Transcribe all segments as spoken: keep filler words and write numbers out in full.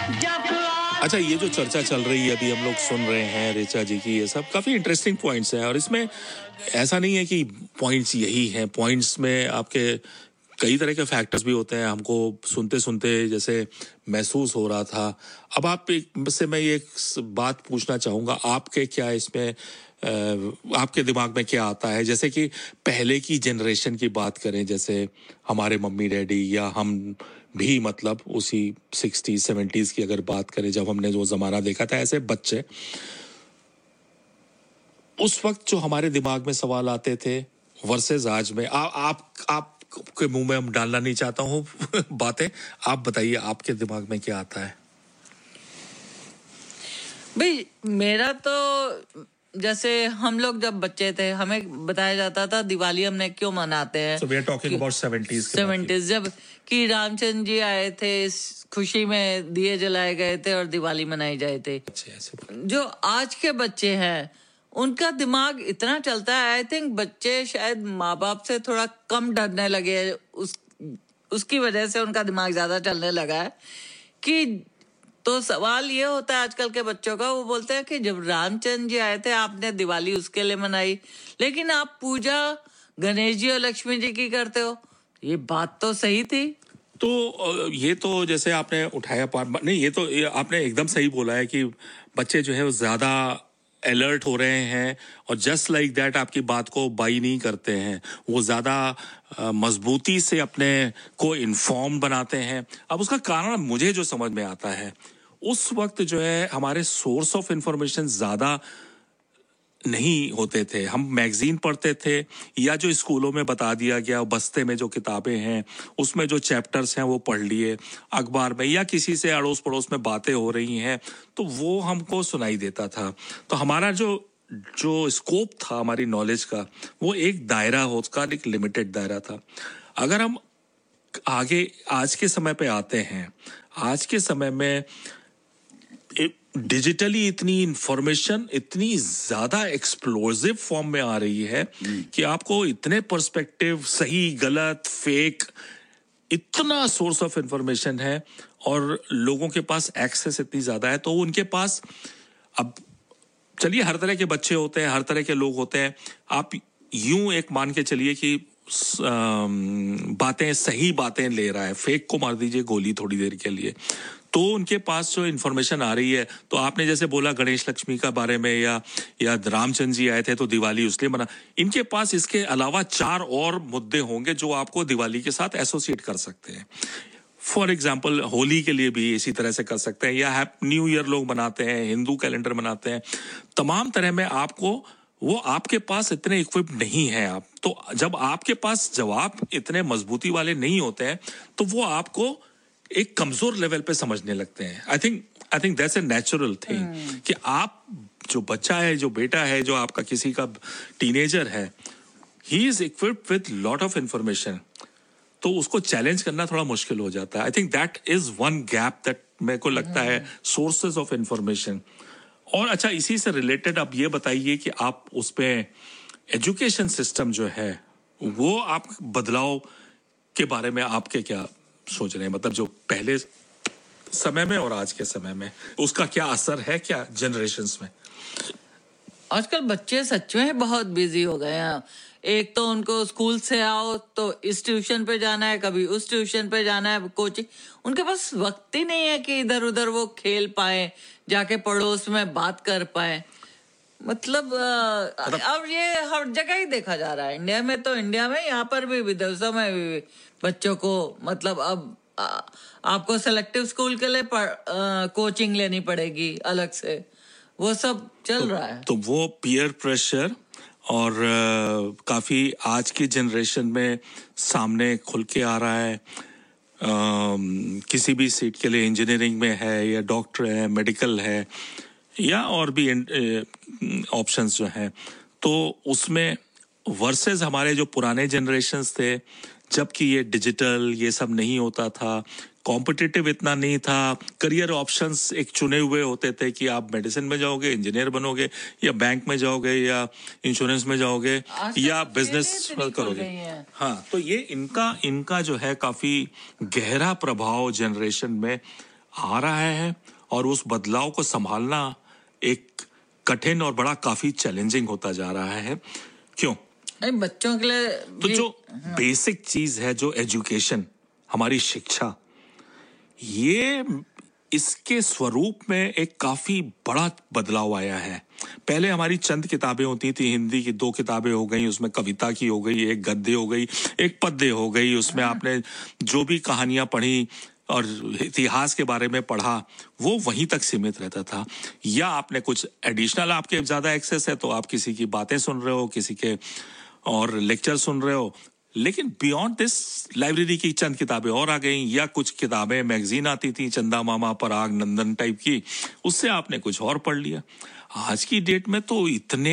अच्छा, ये जो चर्चा चल रही है अभी हम लोग सुन रहे हैं ऋचा जी की, ये सब काफी इंटरेस्टिंग पॉइंट्स हैं और इसमें ऐसा नहीं है कि पॉइंट्स यही हैं। पॉइंट्स में आपके कई तरह के फैक्टर्स भी होते हैं। हमको सुनते सुनते जैसे महसूस हो रहा था। अब आप एक से मैं ये बात पूछना चाहूँगा, आपके क्या इसमें आ, आपके दिमाग में क्या आता है? जैसे कि पहले की जनरेशन की बात करें, जैसे हमारे मम्मी डैडी या हम भी, मतलब उसी सिक्सटीज सेवेंटीज की अगर बात करें, जब हमने जो ज़माना देखा था ऐसे बच्चे, उस वक्त जो हमारे दिमाग में सवाल आते थे वर्सेस आज में, आ, आप आप के मुंह में हम डालना नहीं चाहता हूँ बातें, आप बताइए आपके दिमाग में क्या आता है? भाई मेरा तो जैसे हम लोग जब बच्चे थे हमें बताया जाता था दिवाली हमने क्यों मनाते हैं। So we are talking about seventies seventies जब कि रामचंद्र जी आए थे, इस खुशी में दिए जलाए गए थे और दिवाली मनाई जाए थे। जो आज के बच्चे हैं उनका दिमाग इतना चलता है, आई थिंक बच्चे शायद माँ बाप से थोड़ा कम डरने लगे, उस उसकी वजह से उनका दिमाग ज्यादा चलने लगा है। कि तो सवाल ये होता है आजकल के बच्चों का, वो बोलते हैं कि जब रामचंद्र जी आए थे आपने दिवाली उसके लिए मनाई, लेकिन आप पूजा गणेश जी और लक्ष्मी जी की करते हो। ये बात तो सही थी। तो ये तो जैसे आपने उठाया पार्ट, नहीं ये तो ये आपने एकदम सही बोला है कि बच्चे जो है वो ज्यादा अलर्ट हो रहे हैं और जस्ट लाइक दैट आपकी बात को बाई नहीं करते हैं, वो ज्यादा मजबूती से अपने को इन्फॉर्म बनाते हैं। अब उसका कारण मुझे जो समझ में आता है, उस वक्त जो है हमारे सोर्स ऑफ इंफॉर्मेशन ज्यादा नहीं होते थे। हम मैगजीन पढ़ते थे या जो स्कूलों में बता दिया गया, बस्ते में जो किताबें हैं उसमें जो चैप्टर्स हैं वो पढ़ लिए, अखबार में या किसी से अड़ोस पड़ोस में बातें हो रही हैं तो वो हमको सुनाई देता था। तो हमारा जो जो स्कोप था हमारी नॉलेज का, वो एक दायरा हो, उसका एक लिमिटेड दायरा था। अगर हम आगे आज के समय पे आते हैं, आज के समय में डिजिटली इतनी इंफॉर्मेशन इतनी ज्यादा एक्सप्लोसिव फॉर्म में आ रही है कि आपको इतने पर्सपेक्टिव, सही गलत फेक, इतना सोर्स ऑफ इंफॉर्मेशन है और लोगों के पास एक्सेस इतनी ज्यादा है, तो उनके पास, अब चलिए हर तरह के बच्चे होते हैं, हर तरह के लोग होते हैं, आप यूं एक मान के चलिए कि बातें सही बातें ले रहा है, फेक को मार दीजिए गोली थोड़ी देर के लिए, तो उनके पास जो इन्फॉर्मेशन आ रही है, तो आपने जैसे बोला गणेश लक्ष्मी का बारे में या या रामचंद्र जी आए थे तो दिवाली उसलिए मना, इनके पास इसके अलावा चार और मुद्दे होंगे जो आपको दिवाली के साथ एसोसिएट कर सकते हैं। फॉर एग्जाम्पल होली के लिए भी इसी तरह से कर सकते हैं, या न्यू ईयर लोग मनाते हैं, हिंदू कैलेंडर मनाते हैं, तमाम तरह में आपको वो आपके पास इतने इक्विप नहीं है। आप तो जब आपके पास जवाब इतने मजबूती वाले नहीं होते हैं तो वो आपको एक कमजोर लेवल पे समझने लगते हैं। I think I think that's a natural thing कि आप जो बच्चा है, जो बेटा है, जो आपका किसी का टीनेजर है, he is equipped with lot of information, तो उसको चैलेंज करना थोड़ा मुश्किल हो जाता है। I think that is one gap that मेरे को लगता है, सोर्सेज ऑफ इंफॉर्मेशन। और अच्छा, इसी से रिलेटेड आप ये बताइए कि आप उस पे एजुकेशन सिस्टम जो है वो आप बदलाव के बारे में आपके क्या सोच रहे हैं? मतलब जो पहले समय में और आज के समय में उसका क्या असर है, क्या जनरेशन्स में? आजकल बच्चे सच में बहुत बिजी हो गए हैं। एक तो उनको स्कूल से आओ तो इस ट्यूशन पे जाना है, कभी उस ट्यूशन पे जाना है, कोचिंग, उनके पास वक्त ही नहीं है कि इधर उधर वो खेल पाए, जाके पड़ोस में बात कर पाए। मतलब अब ये हर जगह ही देखा जा रहा है। इंडिया में तो इंडिया में यहाँ पर भी विदेशों में भी बच्चों को, मतलब अब आ, आपको सेलेक्टिव स्कूल के लिए पर, आ, कोचिंग लेनी पड़ेगी अलग से, वो सब चल तो, रहा है। तो वो पीयर प्रेशर और आ, काफी आज की जनरेशन में सामने खुल के आ रहा है। आ, किसी भी सीट के लिए, इंजीनियरिंग में है या डॉक्टर है, मेडिकल है या और भी ऑप्शंस जो हैं, तो उसमें वर्सेस हमारे जो पुराने जनरेशन्स थे, जबकि ये डिजिटल ये सब नहीं होता था, कॉम्पिटिटिव इतना नहीं था, करियर ऑप्शंस एक चुने हुए होते थे कि आप मेडिसिन में जाओगे, इंजीनियर बनोगे, या बैंक में जाओगे, या इंश्योरेंस में जाओगे, या बिजनेस करोगे। हाँ, तो ये इनका इनका जो है काफी गहरा प्रभाव जनरेशन में आ रहा है और उस बदलाव को संभालना एक कठिन और बड़ा काफी चैलेंजिंग होता जा रहा है। क्यों? बच्चों के लिए तो जो बेसिक चीज है, जो एजुकेशन, हमारी शिक्षा, ये इसके स्वरूप में एक काफी बड़ा बदलाव आया है। पहले हमारी चंद किताबें होती थी, हिंदी की दो किताबें हो गई, उसमें कविता की हो गई, एक गद्य हो गई, एक पद्य हो गई, उसमें आपने जो भी कहानियां पढ़ी और इतिहास के बारे में पढ़ा वो वहीं तक सीमित रहता था। या आपने कुछ एडिशनल, आपके ज्यादा एक्सेस है तो आप किसी की बातें सुन रहे हो, किसी के और लेक्चर सुन रहे हो, लेकिन बियॉन्ड दिस लाइब्रेरी की चंद किताबें और आ गई, या कुछ किताबें मैगजीन आती थी, चंदा मामा, पराग, नंदन टाइप की, उससे आपने कुछ और पढ़ लिया। आज की डेट में तो इतने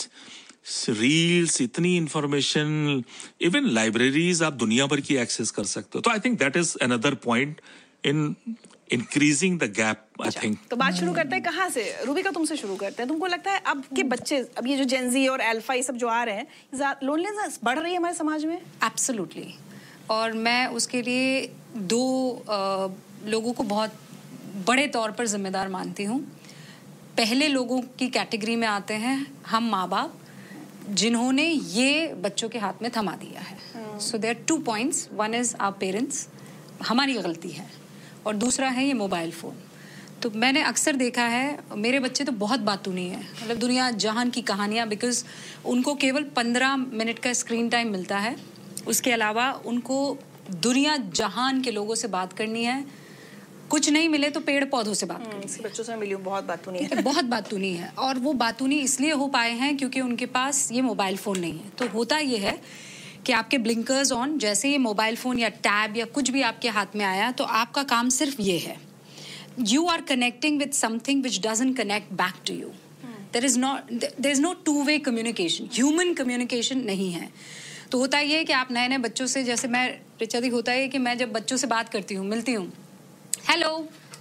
रील्स, इतनी इंफॉर्मेशन, इवन लाइब्रेरीज आप दुनिया भर की एक्सेस कर सकते हो। तो I think that is another point in increasing the gap, I think. तो बात शुरू करते हैं कहाँ से? रूबिका, तुमसे शुरू करते हैं। तुमको लगता है अब के बच्चे, अब ये जो जेनजी और अल्फा ये सब जो आ रहे हैं, लोनलीनेस बढ़ रही है हमारे समाज में? एब्सोल्युटली। और मैं उसके लिए दो आ, लोगों को बहुत बड़े तौर पर जिम्मेदार मानती हूँ। पहले लोगों की कैटेगरी में आते हैं हम माँ बाप, जिन्होंने ये बच्चों के हाथ में थमा दिया है। So there are two points, one is our parents, हमारी गलती है, और दूसरा है ये मोबाइल फ़ोन। तो मैंने अक्सर देखा है, मेरे बच्चे तो बहुत बातूनी है, मतलब दुनिया जहान की कहानियाँ, बिकॉज उनको केवल पंद्रह मिनट का स्क्रीन टाइम मिलता है। उसके अलावा उनको दुनिया जहान के लोगों से बात करनी है, कुछ नहीं मिले तो पेड़ पौधों से बात करनी है। बच्चों से मिली हूँ, बहुत बातूनी है। बहुत बातूनी है, और वो बातूनी इसलिए हो पाए हैं क्योंकि उनके पास ये मोबाइल फ़ोन नहीं है। तो होता ये है कि आपके ब्लिंकर्स ऑन, जैसे ये मोबाइल फ़ोन या टैब या कुछ भी आपके हाथ में आया, तो आपका काम सिर्फ ये है, you are connecting with something which doesn't connect back to you. There is not there is no two way communication, human communication नहीं है। तो होता ये है कि आप नए नए बच्चों से, जैसे मैं रिचा दी, होता है कि मैं जब बच्चों से बात करती हूँ, मिलती हूँ, हेलो,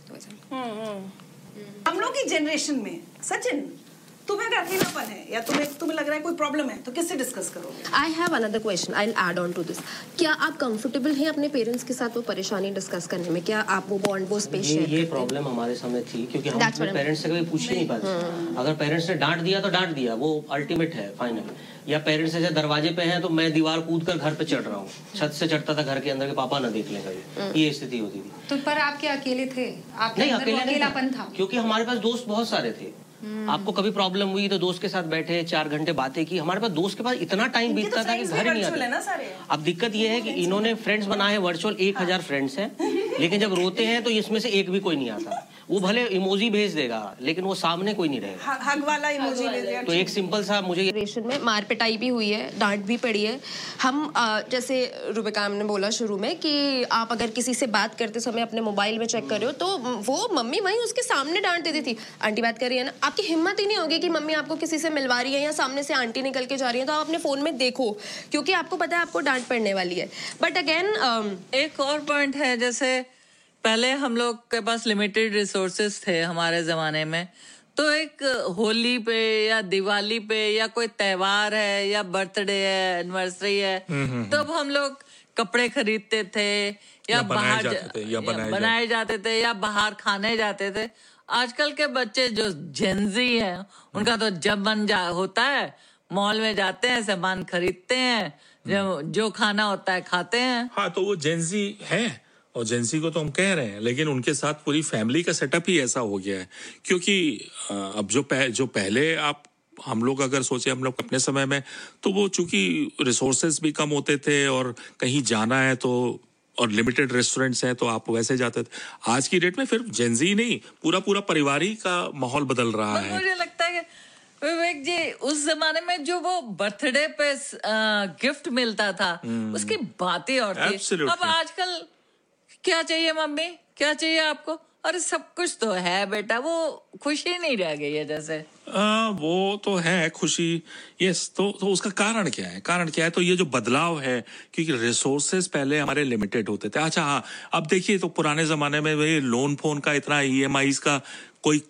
हम लोग की जनरेशन में सचिन, तुम्हें अगर अकेलापन है या तुम्हें तुम्हें लग रहा है कोई प्रॉब्लम है, तो किससे डिस्कस करोगे? I have another question, I will add on to this. क्या आप कंफर्टेबल हैं अपने पेरेंट्स के साथ वो परेशानी डिस्कस करने में? क्या आप वो बॉन्ड, वो स्पेस शेयर करते हैं? ये प्रॉब्लम हमारे सामने थी, क्योंकि हम अपने पेरेंट्स से कभी पूछ ही नहीं पाते। अगर पेरेंट्स ने डांट दिया तो डांट दिया, वो अल्टीमेट है, फाइनल। या पेरेंट्स ऐसे दरवाजे पे हैं तो मैं दीवार कूद कर घर पे चढ़ रहा हूँ, छत से चढ़ता था घर के अंदर के पापा ना देख लें कभी, ये स्थिति होती थी। तो पर आप क्या अकेले थे? आप नहीं, अकेले अकेलापन था, क्योंकि हमारे पास दोस्त बहुत सारे थे। आपको कभी प्रॉब्लम हुई तो दोस्त के साथ बैठे, चार घंटे बातें की। हमारे पास दोस्त के पास इतना टाइम बीतता था कि घर ही नहीं आता। अब दिक्कत ये है कि इन्होंने फ्रेंड्स बनाए हैं वर्चुअल, एक हजार फ्रेंड्स हैं, लेकिन जब रोते हैं तो इसमें से एक भी कोई नहीं आता। वो भले इमोजी भेज देगा, लेकिन वो सामने कोई नहीं रहेगा। हग वाला इमोजी भेज देगा। तो एक सिंपल सा, मुझे में मार पिटाई भी हुई है, डांट भी पड़ी है। हम आ, जैसे रूबिका ने बोला शुरू में कि आप अगर किसी से बात करते समय अपने मोबाइल में चेक कर रहे हो, तो वो मम्मी वहीं उसके सामने डांट देती थी। आंटी बात कर रही है ना, आपकी हिम्मत ही नहीं होगी कि मम्मी आपको किसी से मिलवा रही है या सामने से आंटी निकल के जा रही है तो आप अपने फोन में देखो, क्योंकि आपको पता है आपको डांट पड़ने वाली है। बट अगेन एक और पॉइंट है, जैसे पहले हम लोग के पास लिमिटेड रिसोर्सेज थे हमारे जमाने में, तो एक होली पे या दिवाली पे या कोई त्योहार है या बर्थडे है, एनिवर्सरी है, तब हम लोग कपड़े खरीदते थे या, या बाहर जाते थे, या बनाए, या बनाए जाते थे या बाहर खाने जाते थे। आजकल के बच्चे जो जेनजी हैं, उनका तो जब मन जा होता है मॉल में जाते हैं, सामान खरीदते हैं, जो जो खाना होता है खाते हैं। हाँ, तो वो जेनजी है, और जेंसी को तो हम कह रहे हैं, लेकिन उनके साथ पूरी फैमिली का सेटअप ही ऐसा हो गया है। क्योंकि अब जो पह, जो पहले आप हम लोग अगर सोचे, हम लोग अपने समय में, तो वो चूंकि रिसोर्सेज भी कम होते थे और कहीं जाना है तो, और लिमिटेड रेस्टोरेंट्स हैं तो आप वैसे जाते थे। आज की डेट में फिर जेंजी नहीं, पूरा पूरा परिवार ही का माहौल बदल रहा है। मुझे लगता है कि विवेक जी, उस जमाने में जो वो बर्थडे पे गिफ्ट मिलता था, उसकी बात ही और थी। अब आजकल क्या चाहिए मम्मी, क्या चाहिए आपको, अरे सब कुछ तो है बेटा, वो खुशी नहीं रह गई है जैसे। आ, वो तो है खुशी, यस। तो, तो उसका कारण क्या है? कारण क्या है? तो ये जो बदलाव है, क्योंकि रिसोर्सेज पहले हमारे लिमिटेड होते थे। अच्छा हाँ, अब देखिए, तो पुराने जमाने में वही लोन फोन का इतना, ईएमआईज का कोई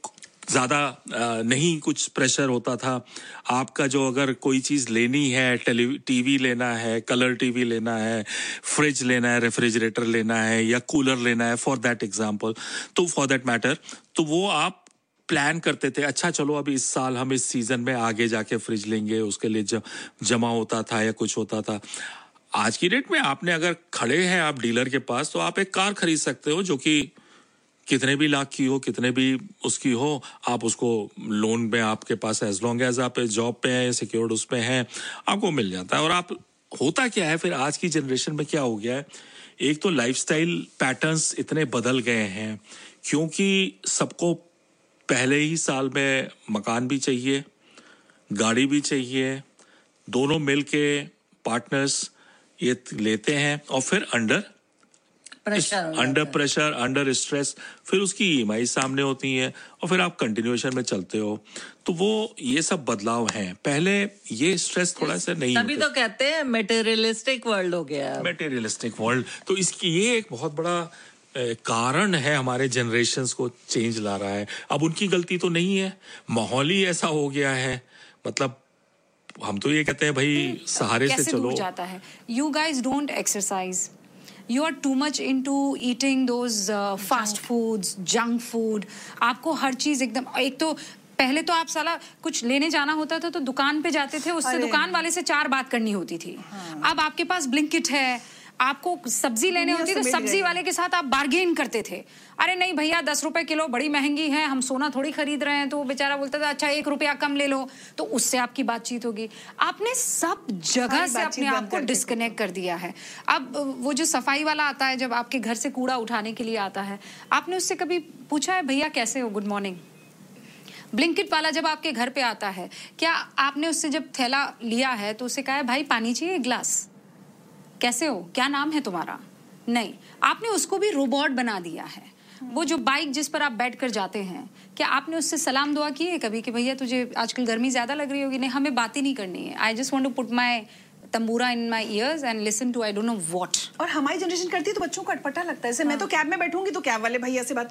ज़्यादा नहीं कुछ प्रेशर होता था। आपका जो अगर कोई चीज़ लेनी है, टीवी लेना है, कलर टीवी लेना है, फ्रिज लेना है, रेफ्रिजरेटर लेना है या कूलर लेना है फॉर दैट एग्जांपल, तो फॉर दैट मैटर, तो वो आप प्लान करते थे, अच्छा चलो अभी इस साल हम इस सीजन में आगे जाके फ्रिज लेंगे, उसके लिए ज, जमा होता था या कुछ होता था। आज की डेट में आपने अगर खड़े हैं आप डीलर के पास, तो आप एक कार खरीद सकते हो जो कि कितने भी लाख की हो, कितने भी उसकी हो, आप उसको लोन में आपके पास एज लॉन्ग एज आप जॉब पे हैं, सिक्योर्ड उस पे हैं, आपको मिल जाता है। और आप होता क्या है फिर आज की जनरेशन में क्या हो गया है, एक तो लाइफस्टाइल पैटर्न्स इतने बदल गए हैं क्योंकि सबको पहले ही साल में मकान भी चाहिए, गाड़ी भी चाहिए, दोनों मिलके पार्टनर्स ये लेते हैं और फिर under under pressure, under stress, फिर उसकी ईएमआई सामने होती है और फिर आप कंटिन्यूएशन में चलते हो। तो वो ये सब बदलाव हैं। पहले ये स्ट्रेस थोड़ा सा नहीं, तभी तो कहते हैं मटेरियलिस्टिक वर्ल्ड हो गया है। मटेरियलिस्टिक वर्ल्ड, तो इसकी ये एक बहुत बड़ा कारण है, हमारे जनरेशन्स को चेंज ला रहा है। अब उनकी गलती तो नहीं है, माहौल ही ऐसा हो गया है। मतलब हम तो ये कहते हैं भाई सहारे से चलो। जाता है, you guys don't exercise, you are too much in to eating those fast foods, junk food. आपको हर चीज एकदम, एक तो पहले तो आप साला कुछ लेने जाना होता था तो दुकान पे जाते थे, उससे दुकान वाले से चार बात करनी होती थी। हाँ। अब आपके पास ब्लिंकिट है, आपको सब्जी लेने होती तो सब्जी वाले के साथ आप बार्गेन करते थे। अरे नहीं भैया दस रुपए किलो बड़ी महंगी है, हम सोना थोड़ी खरीद रहे हैं, तो वो बेचारा बोलता था अच्छा एक रुपया कम ले लो, तो उससे आपकी बातचीत होगी। आपने सब जगह से अपने आप को डिस्कनेक्ट कर दिया है। अब वो जो सफाई वाला आता है, जब आपके घर से कूड़ा उठाने के लिए आता है, आपने उससे कभी पूछा है भैया कैसे हो, गुड मॉर्निंग? ब्लिंकिट वाला जब आपके घर पे आता है, क्या आपने उससे जब थैला लिया है तो उसे कहा है भाई पानी चाहिए गिलास, कैसे हो, क्या नाम है तुम्हारा? नहीं, आपने उसको भी रोबोट बना दिया है। वो जो बाइक जिस पर आप बैठ कर जाते हैं, क्या आपने उससे सलाम दुआ की है कभी कि भैया तुझे आजकल गर्मी ज्यादा लग रही होगी? नहीं, हमें बात ही नहीं करनी है। I just want to put my tambura in my years and listen to I don't know what. और हमारी जनरेशन करती है तो बच्चों को अटपटा लगता है। जैसे हाँ। मैं तो कैब में बैठूंगी तो कैब वाले भैया से बात